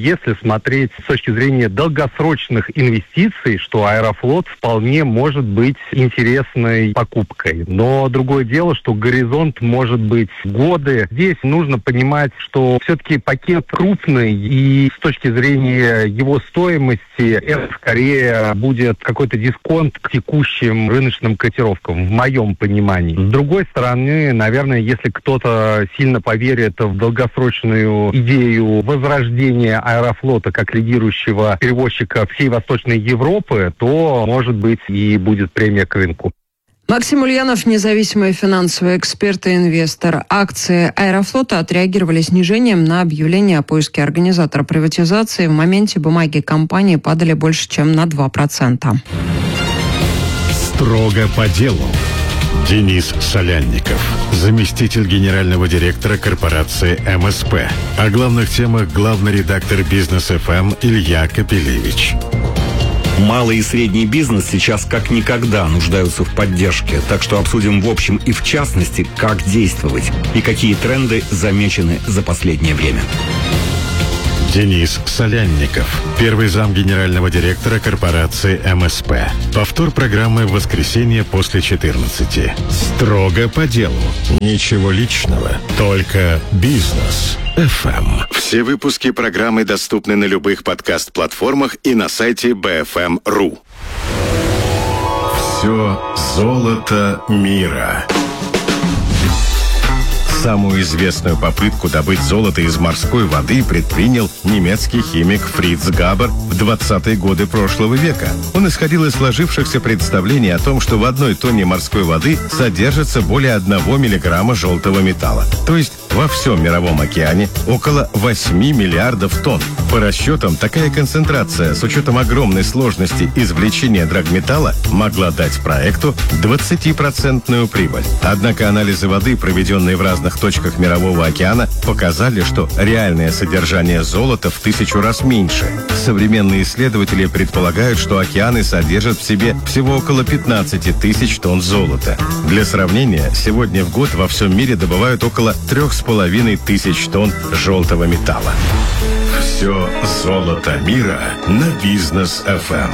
если смотреть с точки зрения долгосрочных инвестиций, что Аэрофлот вполне может быть интересной покупкой. Но другое дело, что горизонт может быть годы. Здесь нужно понимать, что все-таки пакет крупный, и с точки зрения его стоимости это скорее будет какой-то дисконт к текущим рыночным котировкам, в моем понимании. С другой стороны, наверное, если кто-то сильно поверит в долгосрочную идею возрождения Аэрофлота как лидирующего перевозчика всей Восточной Европы, то, может быть, и будет премия к рынку. Максим Ульянов, независимый финансовый эксперт и инвестор. Акции Аэрофлота отреагировали снижением на объявление о поиске организатора приватизации. В моменте бумаги компании падали больше, чем на два процента. Строго по делу. Денис Солянников, заместитель генерального директора корпорации эм эс пэ. О главных темах главный редактор Бизнес эф эм Илья Капелевич. Малый и средний бизнес сейчас как никогда нуждаются в поддержке, так что обсудим в общем и в частности, как действовать и какие тренды замечены за последнее время. Денис Солянников, первый зам генерального директора корпорации эм эс пэ. Повтор программы в воскресенье после четырнадцати. Строго по делу. Ничего личного, только бизнес эф эм. Все выпуски программы доступны на любых подкаст-платформах и на сайте би эф эм точка ру. Все золото мира. Самую известную попытку добыть золото из морской воды предпринял немецкий химик Фриц Габер в двадцатые годы прошлого века. Он исходил из сложившихся представлений о том, что в одной тонне морской воды содержится более одного миллиграмма желтого металла. То есть во всем мировом океане около восьми миллиардов тонн. По расчетам, такая концентрация с учетом огромной сложности извлечения драгметалла могла дать проекту двадцатипроцентную прибыль. Однако анализы воды, проведенные в разных точках Мирового океана, показали, что реальное содержание золота в тысячу раз меньше. Современные исследователи предполагают, что океаны содержат в себе всего около пятнадцати тысяч тонн золота. Для сравнения, сегодня в год во всем мире добывают около трех с половиной тысяч тонн желтого металла. Все золото мира на Бизнес эф эм.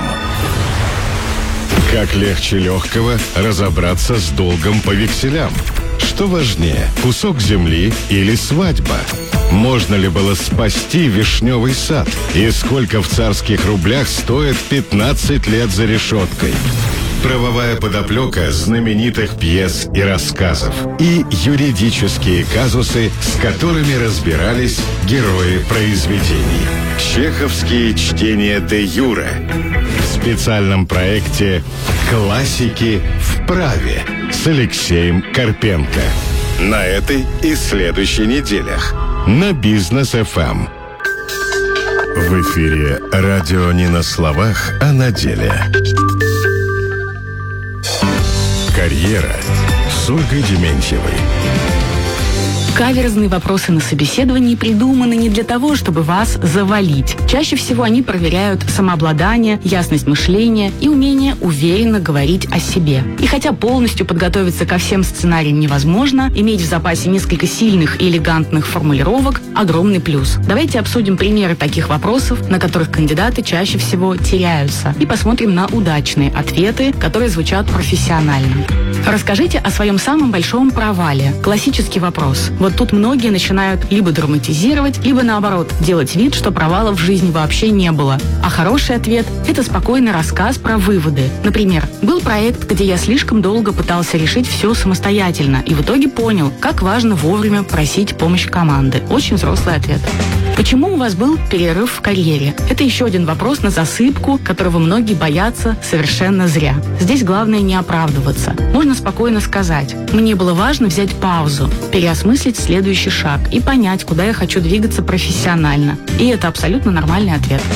Как легче легкого разобраться с долгом по векселям? Что важнее, кусок земли или свадьба? Можно ли было спасти вишневый сад? И сколько в царских рублях стоит пятнадцать лет за решеткой? Правовая подоплека знаменитых пьес и рассказов. И юридические казусы, с которыми разбирались герои произведений. Чеховские чтения де юре. В специальном проекте «Классики в праве» с Алексеем Карпенко. На этой и следующей неделях на Бизнес эф эм. В эфире радио не на словах, а на деле. Карьера с Ольгой Дементьевой. Каверзные вопросы на собеседовании придуманы не для того, чтобы вас завалить. Чаще всего они проверяют самообладание, ясность мышления и умение уверенно говорить о себе. И хотя полностью подготовиться ко всем сценариям невозможно, иметь в запасе несколько сильных и элегантных формулировок – огромный плюс. Давайте обсудим примеры таких вопросов, на которых кандидаты чаще всего теряются, и посмотрим на удачные ответы, которые звучат профессионально. Расскажите о своем самом большом провале. Классический вопрос. Вот тут многие начинают либо драматизировать, либо наоборот, делать вид, что провалов в жизни вообще не было. А хороший ответ – это спокойный рассказ про выводы. Например, был проект, где я слишком долго пытался решить все самостоятельно и в итоге понял, как важно вовремя просить помощь команды. Очень взрослый ответ. Почему у вас был перерыв в карьере? Это еще один вопрос на засыпку, которого многие боятся совершенно зря. Здесь главное не оправдываться. Можно спокойно сказать: мне было важно взять паузу, переосмыслить следующий шаг и понять, куда я хочу двигаться профессионально. И это абсолютно нормальный ответ.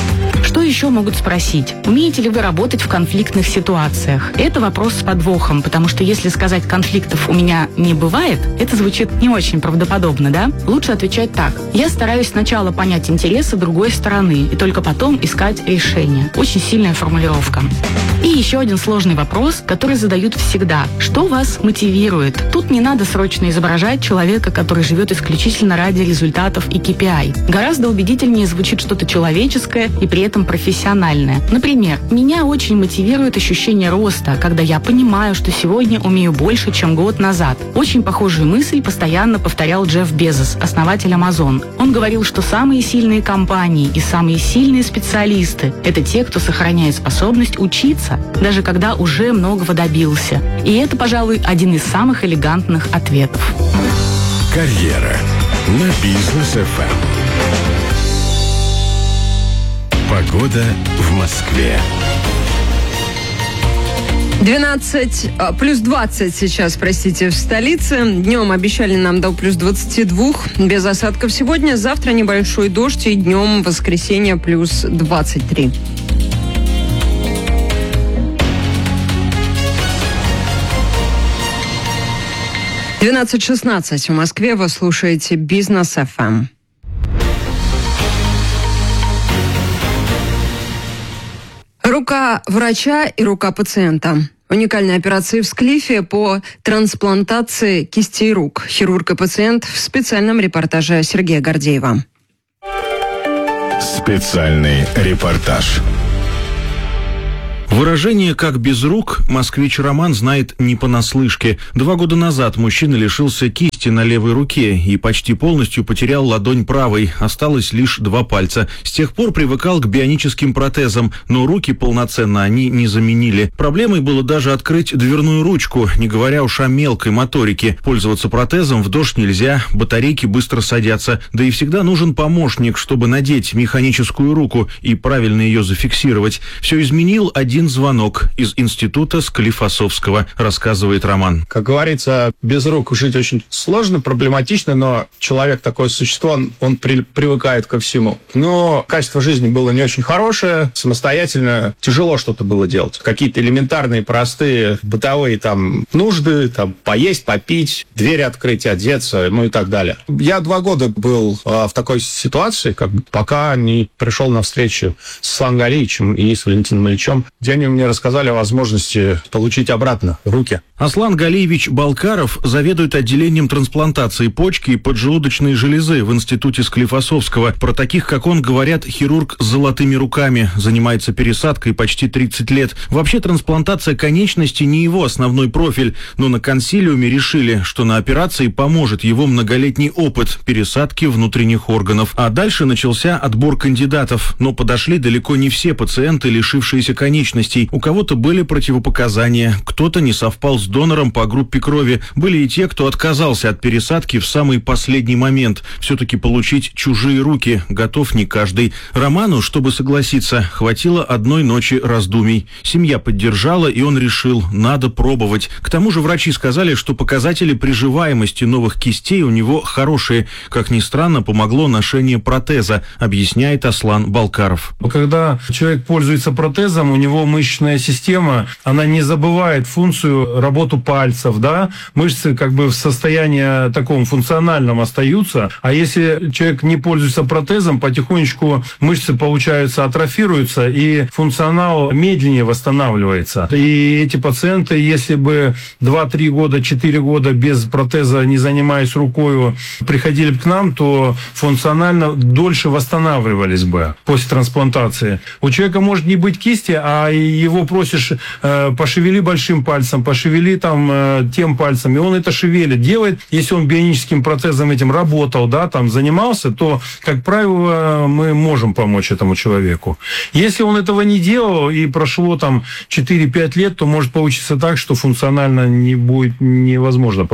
Что еще могут спросить? Умеете ли вы работать в конфликтных ситуациях? Это вопрос с подвохом, потому что если сказать «конфликтов у меня не бывает», это звучит не очень правдоподобно, да? Лучше отвечать так. Я стараюсь сначала понять интересы другой стороны и только потом искать решение. Очень сильная формулировка. И еще один сложный вопрос, который задают всегда. Что вас мотивирует? Тут не надо срочно изображать человека, который живет исключительно ради результатов и кей пи ай. Гораздо убедительнее звучит что-то человеческое и при этом профессиональное. Например, меня очень мотивирует ощущение роста, когда я понимаю, что сегодня умею больше, чем год назад. Очень похожую мысль постоянно повторял Джефф Безос, основатель Amazon. Он говорил, что самые сильные компании и самые сильные специалисты – это те, кто сохраняет способность учиться, даже когда уже многого добился. И это, пожалуй, один из самых элегантных ответов. Карьера на Бизнес эф эм. Погода в Москве. двенадцать, плюс двадцать сейчас, простите, в столице. Днем обещали нам до плюс двадцати двух, без осадков сегодня. Завтра небольшой дождь и днем воскресенье плюс двадцать три. двенадцать шестнадцать в Москве. Вы слушаете Бизнес эф эм. Рука врача и рука пациента. Уникальные операции в Склифе по трансплантации кистей рук. Хирург и пациент в специальном репортаже Сергея Гордеева. Специальный репортаж. Выражение «как без рук» москвич Роман знает не понаслышке. Два года назад мужчина лишился кисти на левой руке и почти полностью потерял ладонь правой. Осталось лишь два пальца. С тех пор привыкал к бионическим протезам, но руки полноценно они не заменили. Проблемой было даже открыть дверную ручку, не говоря уж о мелкой моторике. Пользоваться протезом в дождь нельзя, батарейки быстро садятся. Да и всегда нужен помощник, чтобы надеть механическую руку и правильно ее зафиксировать. Все изменил один звонок из института Склифосовского, рассказывает Роман. Как говорится, без рук жить очень сложно, проблематично, но человек такое существо, он, он при, привыкает ко всему. Но качество жизни было не очень хорошее, самостоятельно тяжело что-то было делать. Какие-то элементарные, простые, бытовые там нужды, там поесть, попить, двери открыть, одеться, ну и так далее. Я два года был а, в такой ситуации, как пока не пришел на встречу с Асланом Галиевичем и с Валентином Ильичем, где они мне рассказали о возможности получить обратно руки. Аслан Галиевич Балкаров заведует отделением трансплантации почки и поджелудочной железы в институте Склифосовского. Про таких, как он, говорят, хирург с золотыми руками, занимается пересадкой почти тридцать лет. Вообще трансплантация конечности не его основной профиль, но на консилиуме решили, что на операции поможет его многолетний опыт пересадки внутренних органов. А дальше начался отбор кандидатов, но подошли далеко не все пациенты, лишившиеся конечностей. У кого-то были противопоказания, кто-то не совпал с донором по группе крови. Были и те, кто отказался от пересадки в самый последний момент. Все-таки получить чужие руки готов не каждый. Роману, чтобы согласиться, хватило одной ночи раздумий. Семья поддержала, и он решил, надо пробовать. К тому же врачи сказали, что показатели приживаемости новых кистей у него хорошие. Как ни странно, помогло ношение протеза, объясняет Аслан Балкаров. Когда человек пользуется протезом, у него мышечная система, она не забывает функцию, работу пальцев, да, мышцы как бы в состоянии таком функциональном остаются, а если человек не пользуется протезом, потихонечку мышцы, получается, атрофируются, и функционал медленнее восстанавливается. И эти пациенты, если бы два-три года, четыре года без протеза, не занимаясь рукой, приходили бы к нам, то функционально дольше восстанавливались бы после трансплантации. У человека может не быть кисти, а его просишь, э, пошевели большим пальцем, пошевели там э, тем пальцем, и он это шевелит, делает. Если он бионическим протезом этим работал, да, там занимался, то, как правило, мы можем помочь этому человеку. Если он этого не делал и прошло там четыре-пять лет, то может получиться так, что функционально не будет невозможно помочь.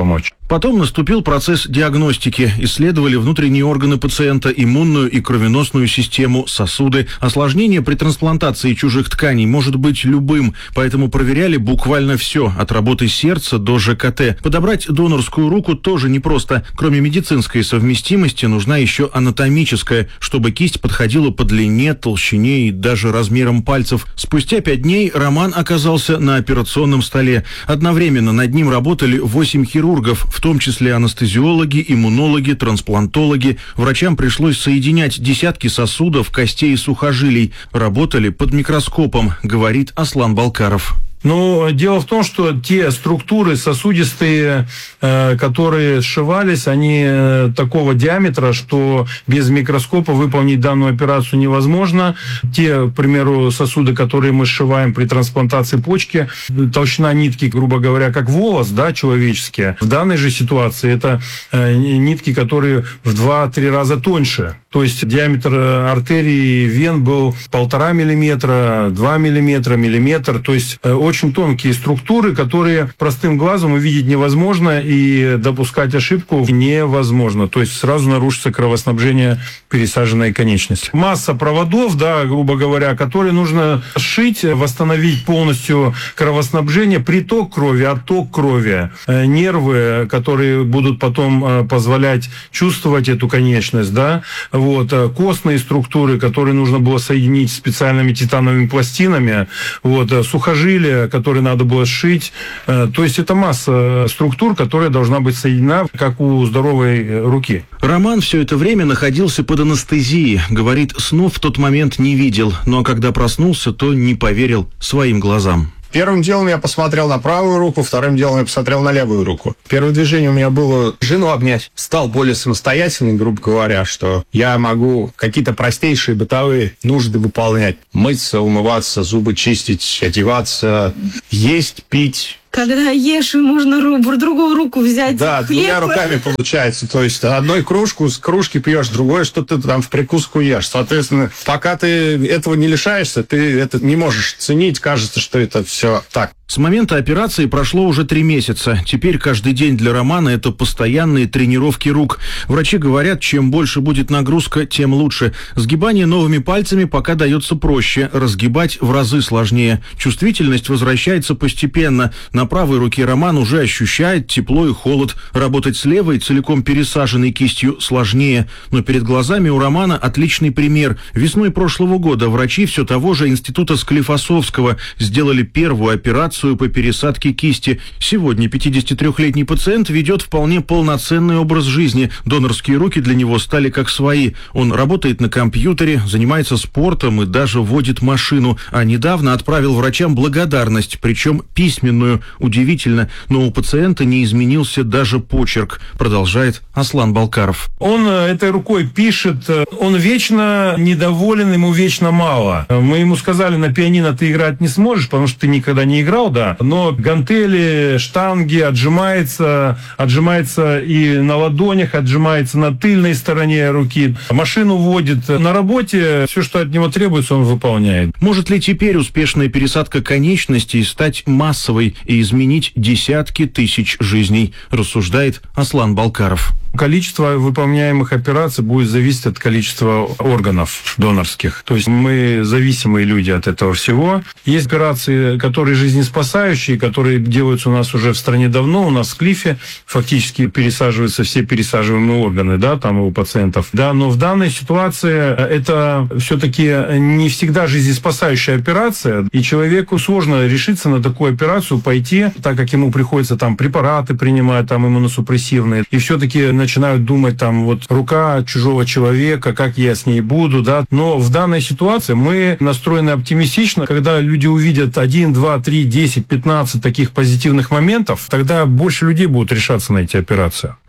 Потом наступил процесс диагностики. Исследовали внутренние органы пациента, иммунную и кровеносную систему, сосуды. Осложнение при трансплантации чужих тканей может быть любым, поэтому проверяли буквально все, от работы сердца до ЖКТ. Подобрать донорскую руку тоже непросто. Кроме медицинской совместимости, нужна еще анатомическая, чтобы кисть подходила по длине, толщине и даже размерам пальцев. Спустя пять дней Роман оказался на операционном столе. Одновременно над ним работали восемь хирургов, в том числе анестезиологи, иммунологи, трансплантологи. Врачам пришлось соединять десятки сосудов, костей и сухожилий. Работали под микроскопом, говорит Аслан Балкаров. Ну, дело в том, что те структуры сосудистые, э, которые сшивались, они э, такого диаметра, что без микроскопа выполнить данную операцию невозможно. Те, к примеру, сосуды, которые мы сшиваем при трансплантации почки, толщина нитки, грубо говоря, как волос, да, человеческие. В данной же ситуации это э, нитки, которые в два-три раза тоньше. То есть диаметр артерий и вен был полтора миллиметра, два миллиметра, миллиметр. То есть э, очень очень тонкие структуры, которые простым глазом увидеть невозможно, и допускать ошибку невозможно. То есть сразу нарушится кровоснабжение пересаженной конечности. Масса проводов, да, грубо говоря, которые нужно сшить, восстановить полностью кровоснабжение, приток крови, отток крови, нервы, которые будут потом позволять чувствовать эту конечность, да, вот, костные структуры, которые нужно было соединить специальными титановыми пластинами, вот, сухожилия, которые надо было сшить. То есть это масса структур, которая должна быть соединена, как у здоровой руки. Роман все это время находился под анестезией. Говорит, снов в тот момент не видел, но когда проснулся, то не поверил своим глазам. Первым делом я посмотрел на правую руку, вторым делом я посмотрел на левую руку. Первое движение у меня было жену обнять. Стал более самостоятельный, грубо говоря, что я могу какие-то простейшие бытовые нужды выполнять. Мыться, умываться, зубы чистить, одеваться, есть, пить. Когда ешь, можно ру- другую руку взять. Да, хлеб. двумя руками получается. То есть одной кружку с кружки пьешь, другое, что ты там в прикуску ешь. Соответственно, пока ты этого не лишаешься, ты это не можешь ценить. Кажется, что это все так. С момента операции прошло уже три месяца. Теперь каждый день для Романа это постоянные тренировки рук. Врачи говорят, чем больше будет нагрузка, тем лучше. Сгибание новыми пальцами пока дается проще. Разгибать в разы сложнее. Чувствительность возвращается постепенно. На правой руке Роман уже ощущает тепло и холод. Работать с левой, целиком пересаженной кистью, сложнее. Но перед глазами у Романа отличный пример. Весной прошлого года врачи все того же института Склифосовского сделали первую операцию по пересадке кисти. Сегодня пятидесятитрёхлетний пациент ведет вполне полноценный образ жизни. Донорские руки для него стали как свои. Он работает на компьютере, занимается спортом и даже водит машину. А недавно отправил врачам благодарность, причем письменную. Удивительно, но у пациента не изменился даже почерк, продолжает Аслан Балкаров. Он этой рукой пишет, он вечно недоволен, ему вечно мало. Мы ему сказали, на пианино ты играть не сможешь, потому что ты никогда не играл, да, но гантели, штанги, отжимается, отжимается и на ладонях, отжимается на тыльной стороне руки, машину водит. На работе все, что от него требуется, он выполняет. Может ли теперь успешная пересадка конечностей стать массовой и изменить десятки тысяч жизней, рассуждает Аслан Балкаров. Количество выполняемых операций будет зависеть от количества органов донорских. То есть мы зависимые люди от этого всего. Есть операции, которые жизнеспасающие, которые делаются у нас уже в стране давно. У нас в Клифе фактически пересаживаются все пересаживаемые органы, да, там у пациентов. Да, но в данной ситуации это все-таки не всегда жизнеспасающая операция, и человеку сложно решиться на такую операцию, пойти, так как ему приходится там препараты принимать, там иммуносупрессивные, и все-таки начинают думать, там, вот, рука чужого человека, как я с ней буду, да. Но в данной ситуации мы настроены оптимистично. Когда люди увидят один, два, три, десять, пятнадцать таких позитивных моментов, тогда больше людей будут решаться на эти операции.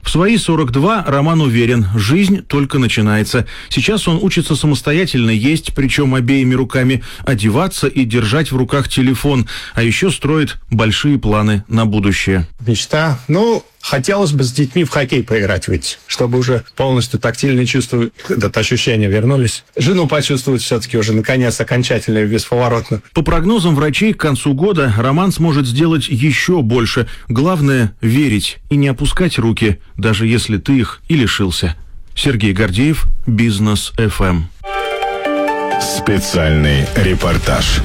В свои сорок два Роман уверен, жизнь только начинается. Сейчас он учится самостоятельно есть, причем обеими руками, одеваться и держать в руках телефон, а еще строит большие планы на будущее. Мечта? Ну, хотелось бы с детьми в хоккей поиграть выйти, чтобы уже полностью тактильные чувства, это ощущения вернулись. Жену почувствовать все-таки уже, наконец, окончательно и бесповоротно. По прогнозам врачей, к концу года Роман сможет сделать еще больше. Главное – верить и не опускать руки, даже если ты их и лишился. Сергей Гордеев, Бизнес эф эм. Специальный репортаж.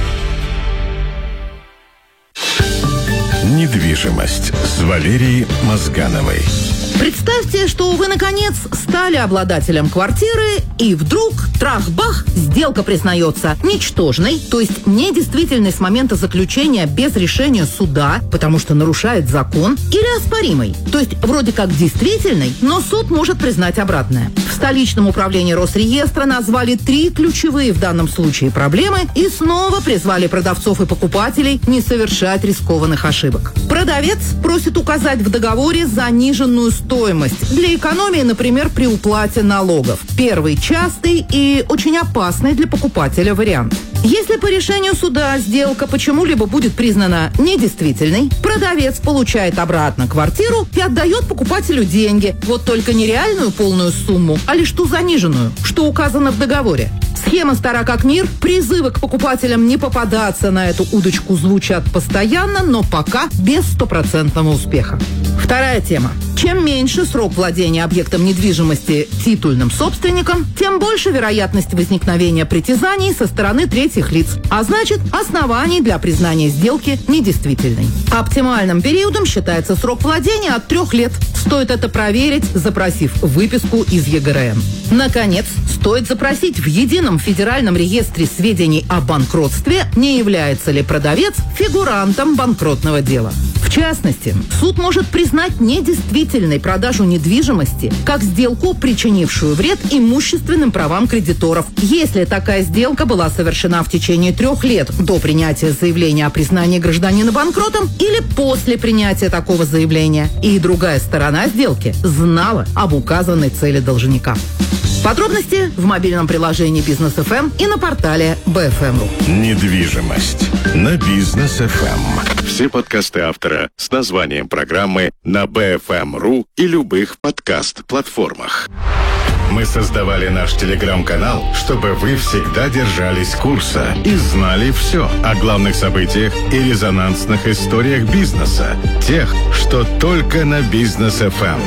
Недвижимость с Валерией Мозгановой. Представьте, что вы, наконец, стали обладателем квартиры, и вдруг, трах-бах, сделка признается ничтожной, то есть недействительной с момента заключения без решения суда, потому что нарушает закон, или оспоримой, то есть вроде как действительной, но суд может признать обратное. В столичном управлении Росреестра назвали три ключевые в данном случае проблемы и снова призвали продавцов и покупателей не совершать рискованных ошибок. Продавец просит указать в договоре заниженную стоимость для экономии, например, при уплате налогов. Первый частый и очень опасный для покупателя вариант. Если по решению суда сделка почему-либо будет признана недействительной, продавец получает обратно квартиру и отдает покупателю деньги. Вот только не реальную полную сумму, а лишь ту заниженную, что указано в договоре. Схема стара как мир, призывы к покупателям не попадаться на эту удочку звучат постоянно, но пока без стопроцентного успеха. Вторая тема. Чем меньше срок владения объектом недвижимости титульным собственником, тем больше вероятность возникновения притязаний со стороны третьих лиц, а значит, оснований для признания сделки недействительной. Оптимальным периодом считается срок владения от трех лет. Стоит это проверить, запросив выписку из е гэ эр эм. Наконец, стоит запросить в Едином федеральном реестре сведений о банкротстве, не является ли продавец фигурантом банкротного дела. В частности, суд может признать недействительной продажу недвижимости как сделку, причинившую вред имущественным правам кредиторов, если такая сделка была совершена в течение трех лет до принятия заявления о признании гражданина банкротом или после принятия такого заявления, и другая сторона сделки знала об указанной цели должника. Подробности в мобильном приложении Бизнес эф эм и на портале бэ эф эм точка ру. Недвижимость на Бизнес эф эм. Все подкасты автора с названием программы на бэ эф эм точка ру и любых подкаст-платформах. Мы создавали наш телеграм-канал, чтобы вы всегда держались курса и знали все о главных событиях и резонансных историях бизнеса. Тех, что только на Бизнес эф эм.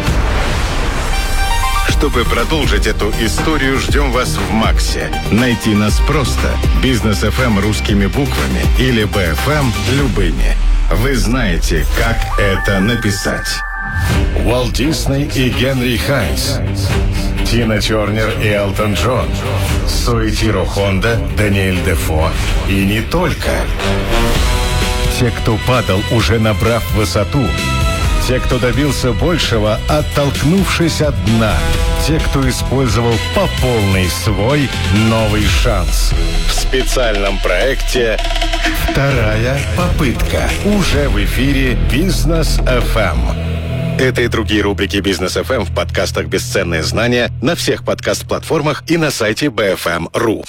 Чтобы продолжить эту историю, ждем вас в Максе. Найти нас просто. Бизнес эф эм русскими буквами или бэ эф эм любыми. Вы знаете, как это написать. Уолт Дисней и Генри Хайнс. Тина Тернер и Элтон Джон. Соэтиро Хонда, Даниэль Дефо. И не только. Те, кто падал, уже набрав высоту. Те, кто добился большего, оттолкнувшись от дна. Те, кто использовал по полной свой новый шанс. В специальном проекте «Вторая попытка» уже в эфире Бизнес эф эм. Это и другие рубрики Бизнес эф эм в подкастах «Бесценные знания» на всех подкаст-платформах и на сайте бэ эф эм точка ру.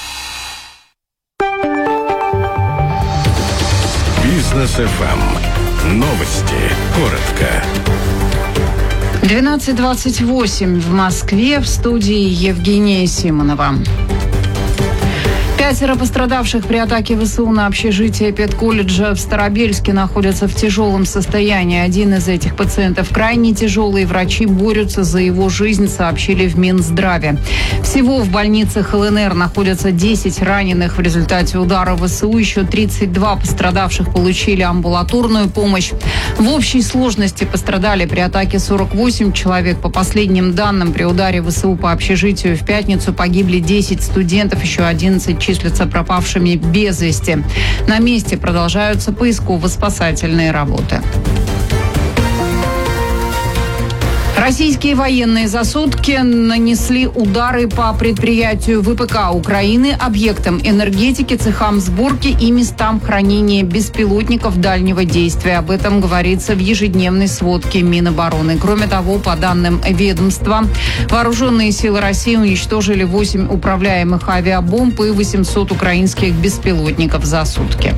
Бизнес эф эм. Новости. Коротко. двенадцать двадцать восемь в Москве, в студии Евгения Симонова. Пятеро пострадавших при атаке вэ эс у на общежитие педколледжа в Старобельске находятся в тяжелом состоянии. Один из этих пациентов крайне тяжелый. Врачи борются за его жизнь, сообщили в Минздраве. Всего в больницах эл эн эр находятся десять раненых. В результате удара вэ эс у еще тридцать два пострадавших получили амбулаторную помощь. В общей сложности пострадали при атаке сорок восемь человек. По последним данным, при ударе вэ эс у по общежитию в пятницу погибли десять студентов, еще одиннадцать числятся пропавшими без вести. На месте продолжаются поисково-спасательные работы. Российские военные за сутки нанесли удары по предприятию ВПК Украины, объектам энергетики, цехам сборки и местам хранения беспилотников дальнего действия. Об этом говорится в ежедневной сводке Минобороны. Кроме того, по данным ведомства, вооруженные силы России уничтожили восемь управляемых авиабомб и восемьсот украинских беспилотников за сутки.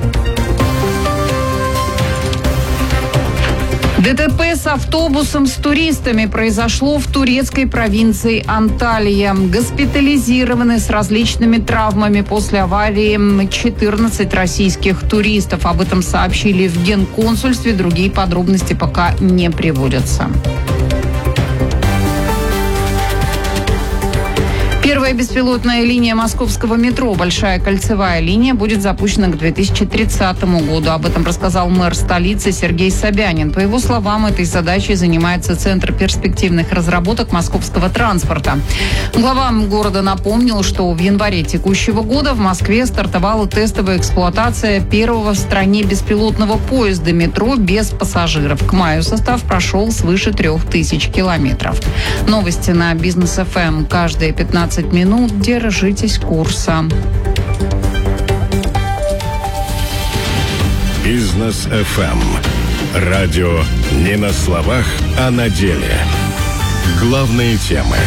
ДТП с автобусом с туристами произошло в турецкой провинции Анталия. Госпитализированы с различными травмами после аварии четырнадцать российских туристов. Об этом сообщили в Генконсульстве. Другие подробности пока не приводятся. Первая беспилотная линия московского метро «Большая кольцевая линия» будет запущена к две тысячи тридцатому году. Об этом рассказал мэр столицы Сергей Собянин. По его словам, этой задачей занимается Центр перспективных разработок московского транспорта. Глава города напомнил, что в январе текущего года в Москве стартовала тестовая эксплуатация первого в стране беспилотного поезда метро без пассажиров. К маю состав прошел свыше трех тысяч километров. Новости на Бизнес эф эм каждые пятнадцать минут. Держитесь курса. Бизнес эф эм. Радио не на словах, а на деле. Главные темы.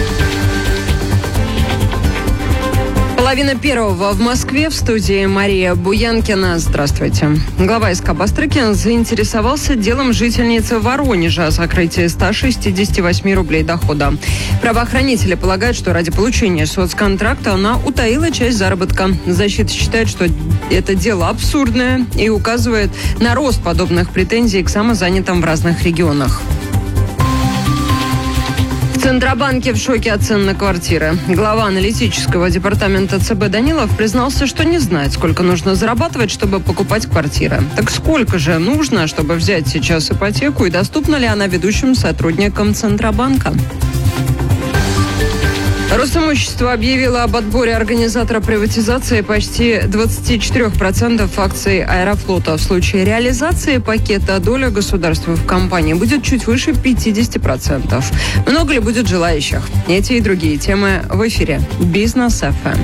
Половина первого в Москве. В студии Мария Буянкина. Здравствуйте. Глава СК Бастрыкин заинтересовался делом жительницы Воронежа о закрытии ста шестидесяти восьми рублей дохода. Правоохранители полагают, что ради получения соцконтракта она утаила часть заработка. Защита считает, что это дело абсурдное и указывает на рост подобных претензий к самозанятым в разных регионах. В Центробанке в шоке от цен на квартиры. Глава аналитического департамента ЦБ Данилов признался, что не знает, сколько нужно зарабатывать, чтобы покупать квартиры. Так сколько же нужно, чтобы взять сейчас ипотеку, и доступна ли она ведущим сотрудникам Центробанка? Росимущество объявило об отборе организатора приватизации почти двадцати четырёх процентов акций Аэрофлота. В случае реализации пакета доля государства в компании будет чуть выше пятидесяти процентов. Много ли будет желающих? Эти и другие темы в эфире Бизнес эф эм.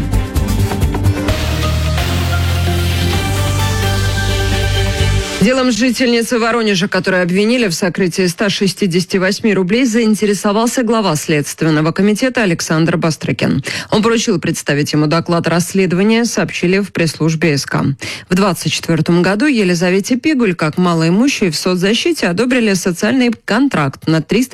Делом жительницы Воронежа, которую обвинили в сокрытии ста шестидесяти восьми рублей, заинтересовался глава Следственного комитета Александр Бастрыкин. Он поручил представить ему доклад расследования, сообщили в пресс-службе СК. В двадцать четвёртом году Елизавете Пигуль, как малоимущей в соцзащите, одобрили социальный контракт на триста